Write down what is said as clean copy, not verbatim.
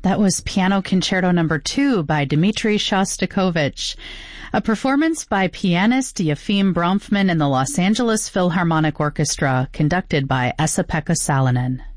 That was Piano Concerto No. 2 by Dmitri Shostakovich, a performance by pianist Yefim Bronfman and the Los Angeles Philharmonic Orchestra, conducted by Esa-Pekka Salonen.